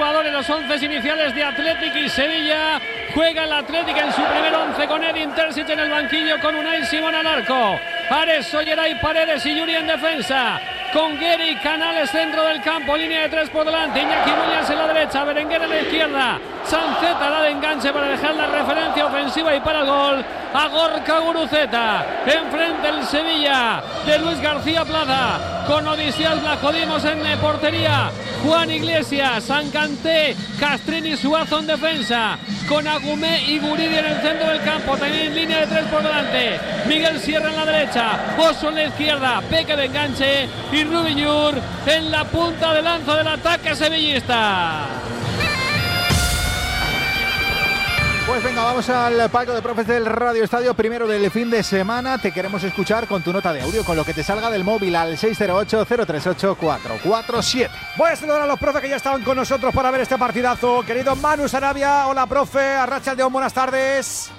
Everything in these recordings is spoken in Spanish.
jugadores, los 11 iniciales de Athletic y Sevilla. Juega el Athletic en su primer 11 con Edin Terzic en el banquillo, con Unai Simón al arco. Ares, Solleray, Paredes y Yuri en defensa. Con Gueri, Canales centro del campo, línea de 3 por delante, Iñaki Williams en la derecha, Berenguer en la izquierda, Sanceta da de enganche para dejar la referencia ofensiva y para el gol a Gorka Guruceta. Enfrente el Sevilla de Luis García Plaza, con Odisías Blajodimos en portería, Juan Iglesias, Sancanté, Castrini, Suazo en defensa, con Agumé y Guridi en el centro del campo, también en línea de 3 por delante, Miguel Sierra en la derecha, Oso en la izquierda, Peque de enganche y Rubiñur en la punta de lanza del ataque sevillista. Pues venga, vamos al palco de profes del Radio Estadio, primero del fin de semana. Te queremos escuchar con tu nota de audio, con lo que te salga del móvil al 608-038-447. Voy a saludar a los profes que ya estaban con nosotros para ver este partidazo. Querido Manu Sarabia, hola profe, Arratsalde León, buenas tardes.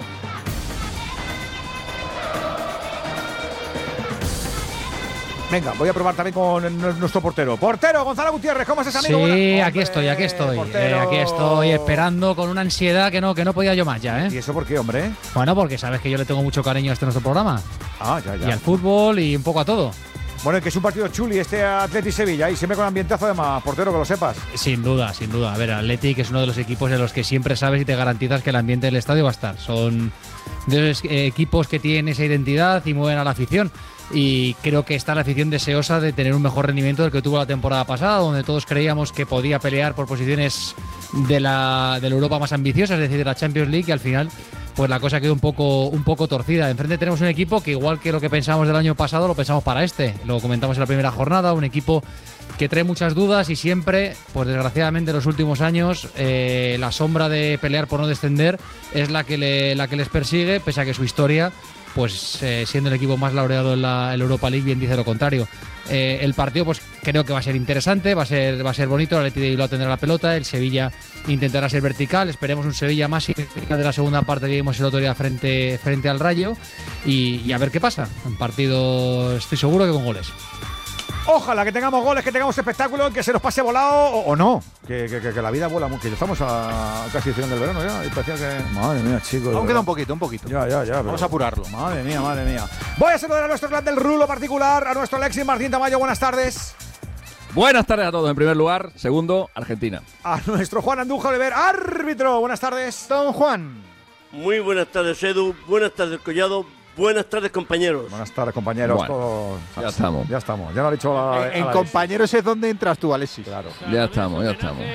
Venga, voy a probar también con nuestro portero. Portero, Gonzalo Gutiérrez, ¿cómo estás, amigo? Sí, aquí estoy. Aquí estoy esperando con una ansiedad que no podía yo más ya, ¿eh? ¿Y eso por qué, hombre? Bueno, porque sabes que yo le tengo mucho cariño a este nuestro programa. Ah, ya. Y al fútbol y un poco a todo. Bueno, que es un partido chuli este Athletic Sevilla y siempre con ambientazo además, portero, que lo sepas. Sin duda. A ver, Athletic es uno de los equipos de los que siempre sabes y te garantizas que el ambiente del estadio va a estar. Son de los equipos que tienen esa identidad y mueven a la afición. Y creo que está la afición deseosa de tener un mejor rendimiento del que tuvo la temporada pasada, donde todos creíamos que podía pelear por posiciones de la Europa más ambiciosa, es decir, de la Champions League, y al final pues la cosa quedó un poco torcida. Enfrente tenemos un equipo que, igual que lo que pensamos del año pasado, lo pensamos para este. Lo comentamos en la primera jornada, un equipo que trae muchas dudas y siempre, pues desgraciadamente en los últimos años, la sombra de pelear por no descender es la que les persigue, pese a que su historia, pues siendo el equipo más laureado en la Europa League, bien dice lo contrario. El partido, pues creo que va a ser interesante, va a ser bonito. El Athletic de Bilbao tendrá la pelota, el Sevilla intentará ser vertical. Esperemos un Sevilla más de la segunda parte que vimos el otro día frente al Rayo, y a ver qué pasa. Un partido, estoy seguro que con goles. Ojalá que tengamos goles, que tengamos espectáculo, que se nos pase volado o no. Que la vida vuela mucho. Estamos a casi el final del verano ya. Y parecía que… Madre mía, chicos. Aún queda un poquito. Ya. Vamos a apurarlo. Madre mía. Voy a saludar a nuestro clan del rulo particular, a nuestro Alexis Martín Tamayo. Buenas tardes. Buenas tardes a todos. En primer lugar, segundo, Argentina. A nuestro Juan Andújar Oliver, árbitro. Buenas tardes. Don Juan. Muy buenas tardes, Edu. Buenas tardes, Collado. Buenas tardes, compañeros. Buenas tardes, compañeros. Bueno, ya estamos. Ya lo ha dicho En compañeros es donde entras tú, Alexis. Claro. Ya estamos.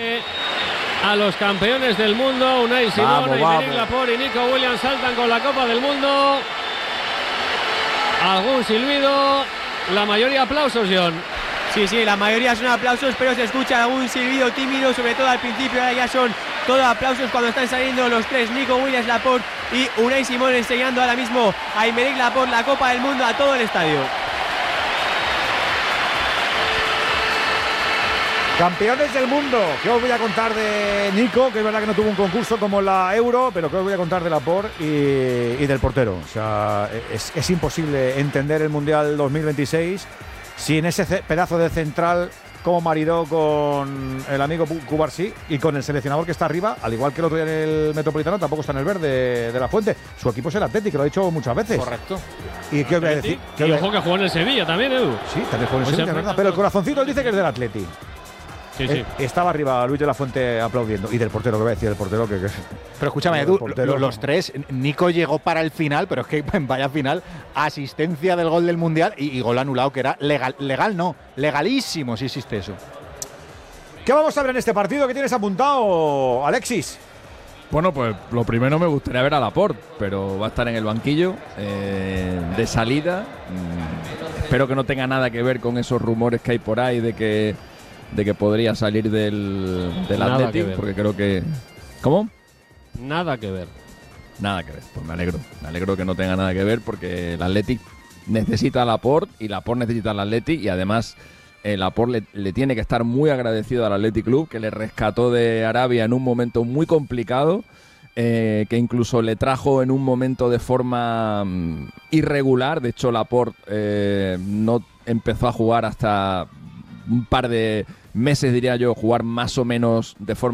A los campeones del mundo, Unai Simón, Aymeric Laporte y Nico Williams saltan con la Copa del Mundo. Algún silbido, la mayoría aplausos, John. Sí, la mayoría son aplausos, pero se escucha algún silbido tímido, sobre todo al principio. Ahora ya son todos aplausos cuando están saliendo los tres, Nico Williams, Laporte y Unai Simón, enseñando ahora mismo a Aymeric Laporte la Copa del Mundo a todo el estadio. Campeones del mundo. ¿Qué os voy a contar de Nico? Que es verdad que no tuvo un concurso como la Euro, pero ¿qué os voy a contar de Laporte y del portero? O sea, es imposible entender el Mundial 2026 sin ese pedazo de central como maridó con el amigo Cubarsí y con el seleccionador que está arriba, al igual que el otro día en el Metropolitano, tampoco está en el verde de la Fuente. Su equipo es el Athletic, que lo ha dicho muchas veces. Correcto. ¿Y qué os voy a decir? Y ojo que jugó en el Sevilla también, Edu. Sí, también jugó en el Sevilla, ¿verdad? Pero el corazoncito él dice que es del Athletic. Sí. Estaba arriba Luis de la Fuente aplaudiendo. Y del portero, ¿qué va a decir el portero? Pero escúchame, Edu, los tres, Nico llegó para el final, pero es que vaya final, asistencia del gol del Mundial y gol anulado, que era legalísimo, si existe eso. ¿Qué vamos a ver en este partido? ¿Qué tienes apuntado, Alexis? Bueno, pues lo primero me gustaría ver a Laporte, pero va a estar en el banquillo de salida. Espero que no tenga nada que ver con esos rumores que hay por ahí de que podría salir del Athletic, porque creo que… ¿Cómo? Nada que ver. Pues me alegro que no tenga nada que ver, porque el Athletic necesita a Laporte y Laporte necesita al Athletic, y además Laporte le tiene que estar muy agradecido al Athletic Club, que le rescató de Arabia en un momento muy complicado, que incluso le trajo en un momento de forma irregular. De hecho, Laporte no empezó a jugar hasta un par de meses, diría yo, jugar más o menos de forma